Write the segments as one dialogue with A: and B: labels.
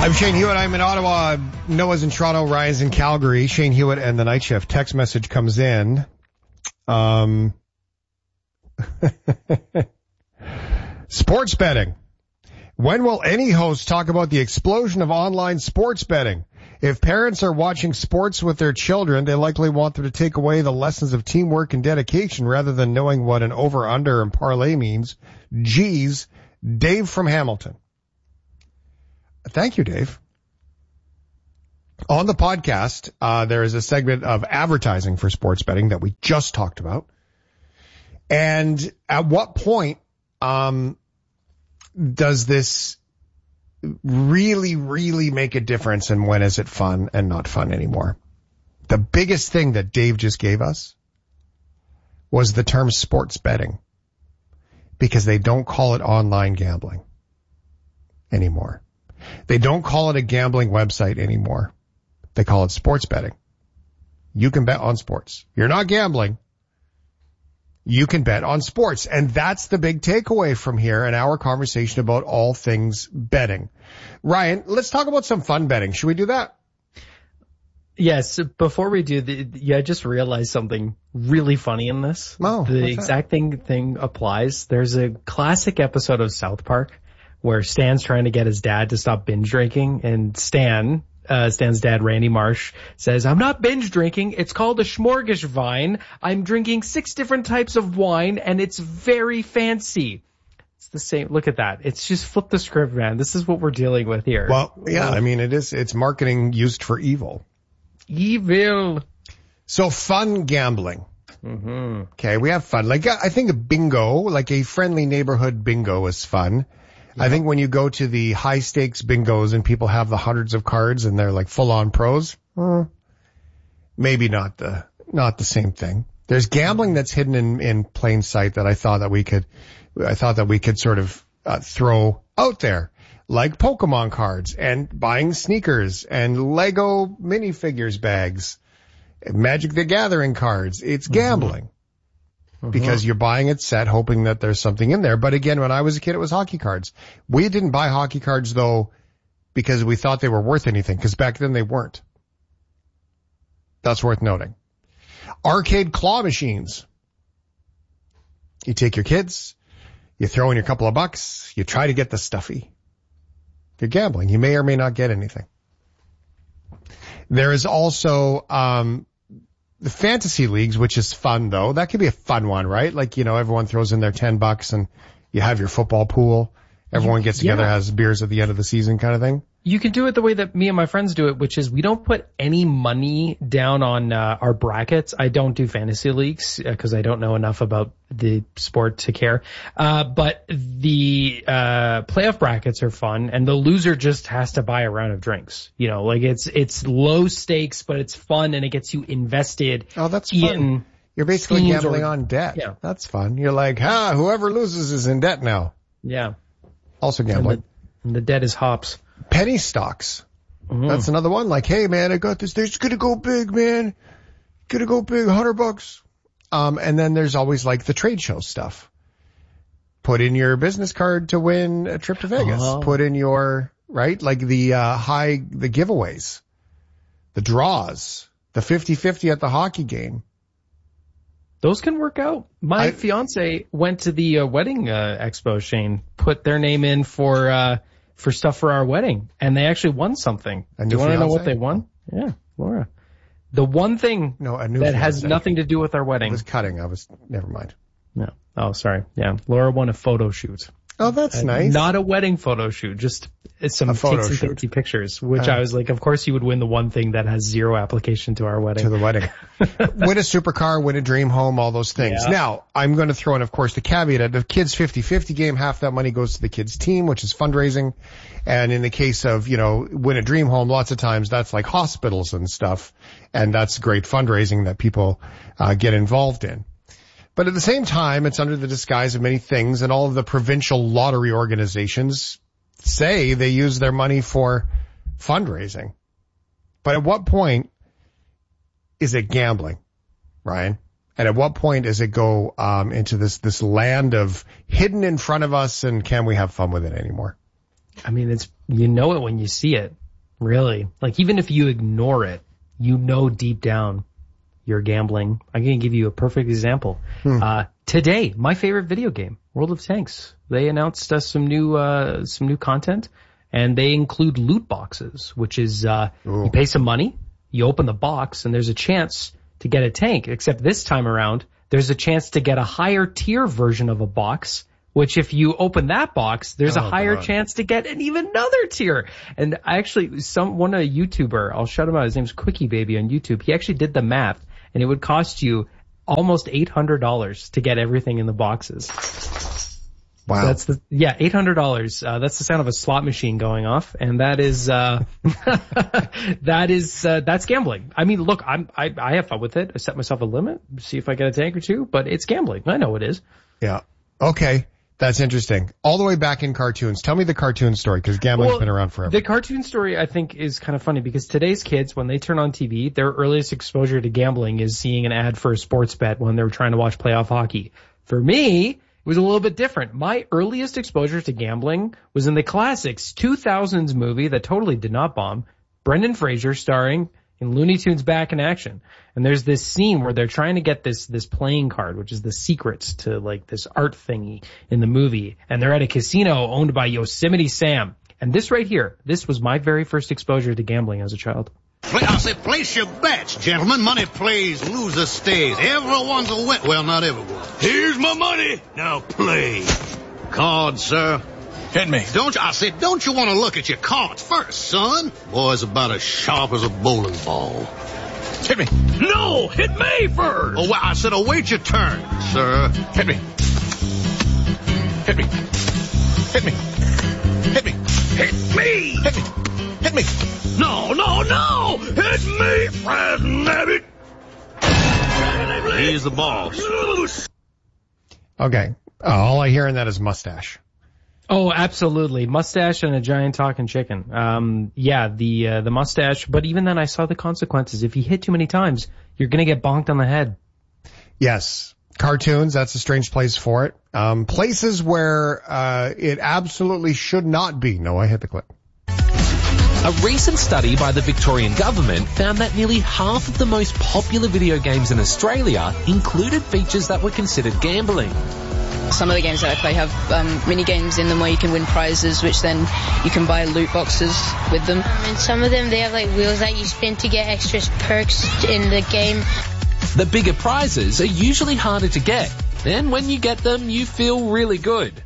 A: I'm Shane Hewitt. I'm in Ottawa. Noah's in Toronto. Ryan's in Calgary. Shane Hewitt and the Night Shift. Text message comes in. Sports betting. When will any host talk about the explosion of online sports betting? If parents are watching sports with their children, they likely want them to take away the lessons of teamwork and dedication rather than knowing what an over-under and parlay means. Geez, Dave from Hamilton. Thank you, Dave. On the podcast, there is a segment of advertising for sports betting that we just talked about. And at what point does this really, really make a difference, and when is it fun and not fun anymore? The biggest thing that Dave just gave us was the term sports betting, because they don't call it online gambling anymore. They don't call it a gambling website anymore. They call it sports betting. You can bet on sports. You're not gambling. You can bet on sports. And that's the big takeaway from here in our conversation about all things betting. Ryan, let's talk about some fun betting. Should we do that?
B: Yes. Before we do, I just realized something really funny in this.
A: Oh,
B: the exact thing applies. There's a classic episode of South Park where Stan's trying to get his dad to stop binge drinking, and Stan's dad, Randy Marsh, says, "I'm not binge drinking. It's called a Schmorgeshwein. I'm drinking 6 different types of wine, and it's very fancy." It's the same. Look at that. It's just flip the script, man. This is what we're dealing with here.
A: Well, yeah, I mean, it's marketing used for evil.
B: Evil.
A: So fun gambling. Mm-hmm. Okay, we have fun. Like, I think a bingo, like a friendly neighborhood bingo is fun. Yeah. I think when you go to the high stakes bingos and people have the hundreds of cards and they're like full on pros, maybe not the same thing. There's gambling that's hidden in plain sight that I thought that we could sort of throw out there, like Pokemon cards and buying sneakers and Lego minifigures bags, Magic the Gathering cards. It's gambling. Because you're buying it set, hoping that there's something in there. But again, when I was a kid, it was hockey cards. We didn't buy hockey cards, though, because we thought they were worth anything, because back then they weren't. That's worth noting. Arcade claw machines. You take your kids, you throw in your couple of bucks, you try to get the stuffy. You're gambling. You may or may not get anything. There is also the fantasy leagues, which is fun, though. That could be a fun one, right? Like, everyone throws in their $10 and you have your football pool. Everyone gets together, has beers at the end of the season kind of thing.
B: You can do it the way that me and my friends do it, which is we don't put any money down on our brackets. I don't do fantasy leagues because I don't know enough about the sport to care. But the playoff brackets are fun, and the loser just has to buy a round of drinks. Like it's low stakes, but it's fun and it gets you invested.
A: Oh, that's fun. You're basically gambling on debt. Yeah. That's fun. You're like, whoever loses is in debt now.
B: Yeah.
A: Also gambling.
B: And the debt is hops.
A: Penny stocks. That's another one. Like, hey man, I got this. There's gonna go big, man. Gonna go big, $100. And then there's always like the trade show stuff. Put in your business card to win a trip to Vegas. Put in your, right? Like the giveaways, the draws, the 50-50 at the hockey game.
B: Those can work out. My fiance went to the wedding expo, Shane, put their name in for stuff for our wedding, and they actually won something. Do you want to know what they won? Yeah, Laura. The one thing that has nothing to do with our wedding.
A: I was cutting. Never mind.
B: No. Oh, sorry. Yeah. Laura won a photo shoot.
A: Oh, that's nice.
B: Not a wedding photo shoot, just some photo fancy pictures, which I was like, of course you would win the one thing that has zero application to our wedding.
A: To the wedding. Win a supercar, win a dream home, all those things. Yeah. Now, I'm going to throw in, of course, the caveat of the kids 50-50 game. Half that money goes to the kids team, which is fundraising. And in the case of, win a dream home, lots of times that's like hospitals and stuff. And that's great fundraising that people get involved in. But at the same time, it's under the disguise of many things, and all of the provincial lottery organizations say they use their money for fundraising. But at what point is it gambling, Ryan? And at what point does it go into this land of hidden in front of us, and can we have fun with it anymore?
B: I mean, you know it when you see it, really. Like, even if you ignore it, you know deep down you're gambling. I'm going to give you a perfect example. Today, my favorite video game, World of Tanks. They announced some new content, and they include loot boxes, which is you pay some money, you open the box, and there's a chance to get a tank. Except this time around, there's a chance to get a higher tier version of a box, which if you open that box, there's a higher chance to get an even another tier. And I actually, a YouTuber, I'll shout him out, his name's Quickie Baby on YouTube. He actually did the math, and it would cost you almost $800 to get everything in the boxes.
A: Wow.
B: $800. That's the sound of a slot machine going off, and that is that's gambling. I mean, look, I have fun with it. I set myself a limit, see if I get a tank or two, but it's gambling. I know it is.
A: Yeah. Okay. That's interesting. All the way back in cartoons. Tell me the cartoon story, because gambling's been around forever.
B: The cartoon story, I think, is kind of funny because today's kids, when they turn on TV, their earliest exposure to gambling is seeing an ad for a sports bet when they're trying to watch playoff hockey. For me, it was a little bit different. My earliest exposure to gambling was in the classics 2000s movie that totally did not bomb, Brendan Fraser starring in Looney Tunes Back in Action. And there's this scene where they're trying to get this playing card, which is the secrets to like this art thingy in the movie. And they're at a casino owned by Yosemite Sam. And this right here, this was my very first exposure to gambling as a child.
C: I say place your bets, gentlemen. Money plays, loser stays. Everyone's a win. Well, not everyone. Here's my money. Now play. Cards, sir. Hit me. Don't you want to look at your cards first, son? Boy's about as sharp as a bowling ball. Hit me. No, hit me first. Oh, well, I said await your turn, sir. Hit me. Hit me. Hit me. Hit me. Hit me. Hit me. Hit me. No. Hit me, Fred Nabbit. He's the boss.
A: Okay. All I hear in that is mustache.
B: Oh, absolutely. Mustache and a giant talking chicken. The mustache, but even then I saw the consequences. If you hit too many times, you're going to get bonked on the head.
A: Yes. Cartoons, that's a strange place for it. Places where it absolutely should not be. No, I hit the clip.
D: A recent study by the Victorian government found that nearly half of the most popular video games in Australia included features that were considered gambling.
E: Some of the games that I play have mini games in them where you can win prizes, which then you can buy loot boxes with them.
F: And some of them, they have like wheels that you spin to get extra perks in the game.
D: The bigger prizes are usually harder to get, and when you get them, you feel really good.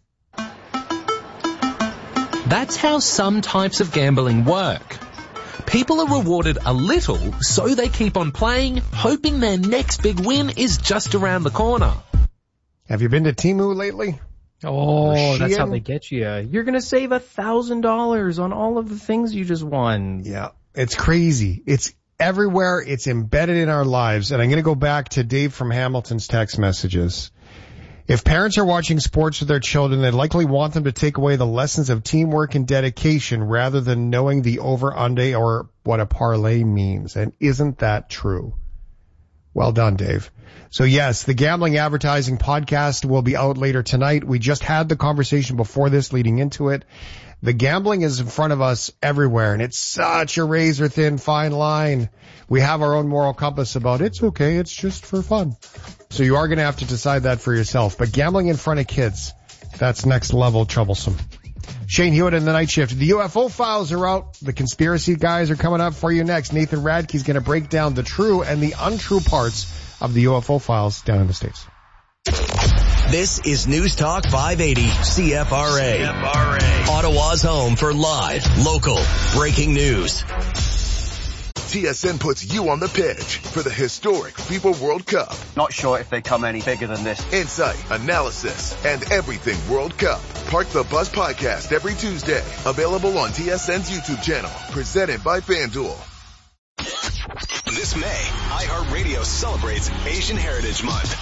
D: That's how some types of gambling work. People are rewarded a little, so they keep on playing, hoping their next big win is just around the corner.
A: Have you been to Temu lately?
B: Oh, that's how they get you. You're going to save $1,000 on all of the things you just won.
A: Yeah, it's crazy. It's everywhere. It's embedded in our lives. And I'm going to go back to Dave from Hamilton's text messages. If parents are watching sports with their children, they likely want them to take away the lessons of teamwork and dedication rather than knowing the over-under or what a parlay means. And isn't that true? Well done, Dave. So yes, the Gambling Advertising Podcast will be out later tonight. We just had the conversation before this leading into it. The gambling is in front of us everywhere, and it's such a razor-thin fine line. We have our own moral compass about it's okay, it's just for fun. So you are going to have to decide that for yourself. But gambling in front of kids, that's next level troublesome. Shane Hewitt in the night shift. The UFO files are out. The conspiracy guys are coming up for you next. Nathan Radke's going to break down the true and the untrue parts of the UFO files down in the States.
G: This is News Talk 580 CFRA. Ottawa's home for live, local, breaking news.
H: TSN puts you on the pitch for the historic FIFA World Cup.
I: Not sure if they come any bigger than this.
H: Insight, analysis, and everything World Cup. Park the Bus Podcast every Tuesday. Available on TSN's YouTube channel. Presented by FanDuel.
J: This May, iHeartRadio celebrates Asian Heritage Month.